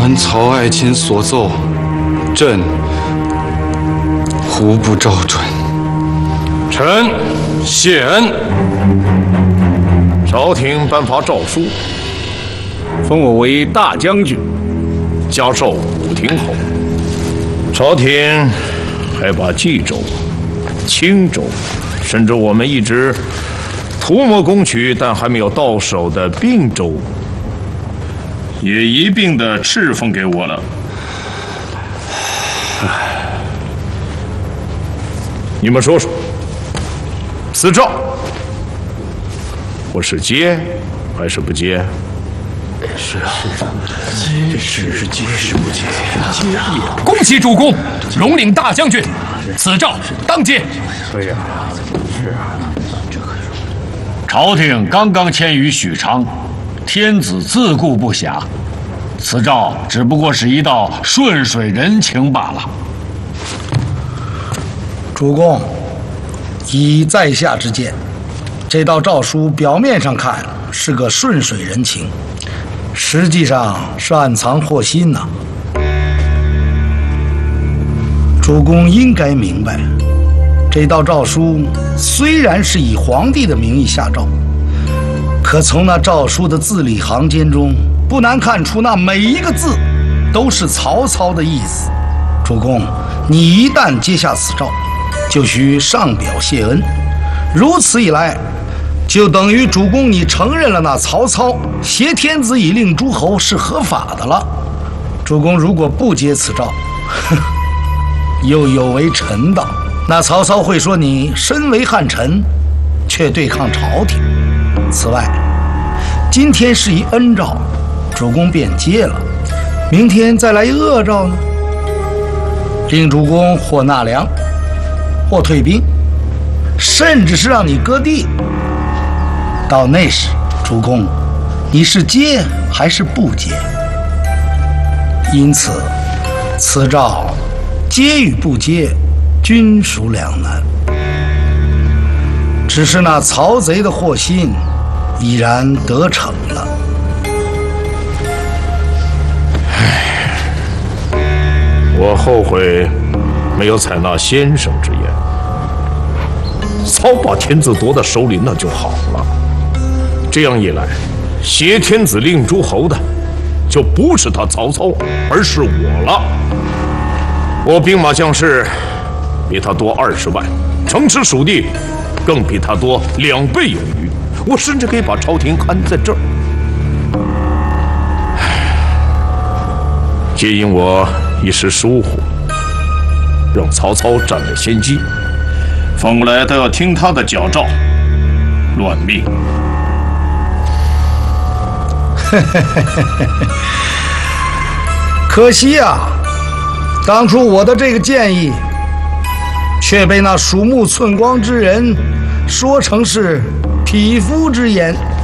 传曹爱卿所奏，朕胡不照准？臣谢恩。 朝廷颁发诏书， 封我为大将军， 加授武亭侯。朝廷还把冀州、青州，甚至我们一直图谋攻取但还没有到手的并州，也一并的敕封给我了。你们说说，此诏我是接还是不接？ 是啊，是接是不接？ 恭喜主公荣领大将军，此诏当接。 对呀，是啊。 朝廷刚刚迁于许昌，天子自顾不暇，此诏只不过是一道顺水人情罢了。 主公，以在下之见，这道诏书表面上看是个顺水人情，实际上是暗藏祸心呐。主公应该明白，这道诏书虽然是以皇帝的名义下诏，可从那诏书的字里行间中，不难看出那每一个字都是曹操的意思。主公，你一旦接下此诏，就需上表谢恩，如此一来，就等于主公你承认了那曹操挟天子以令诸侯是合法的了。主公如果不接此诏，又有违臣道，那曹操会说你身为汉臣，却对抗朝廷。此外，今天是一恩诏，主公便接了，明天再来一恶诏呢，令主公或纳粮，或退兵，甚至是让你割地。到那时，主公，你是接还是不接？因此，此诏接与不接，均属两难。只是那曹贼的祸心已然得逞了。 我后悔没有采纳先生之言，早把天子夺到手里那就好了。这样一来，挟天子令诸侯的就不是他曹操，而是我了。我兵马将士比他多20万，城池属地更比他多2倍有余。我甚至可以把朝廷安在这儿。皆因我一时疏忽，让曹操占了先机，反过来都要听他的矫诏，乱命。 可惜呀，当初我的这个建议，却被那鼠目寸光之人说成是匹夫之言。